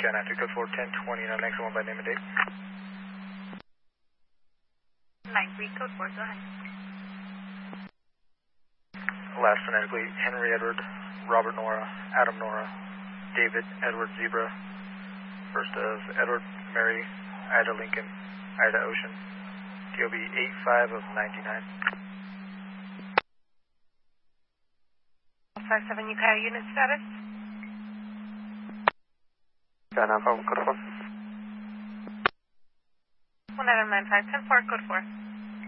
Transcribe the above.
Scan after code 4, 1020, now next one by name and date. Line 3, code 4, go ahead. Last phonetically, Henry Edward, Robert Nora, Adam Nora, David Edward Zebra. First of Edward Mary, Ida Lincoln, Ida Ocean. TOB 85 of 99. 57 Ukiah unit status. Scan Alpha, code 4. 1 Adam 95, 10-4, code 4.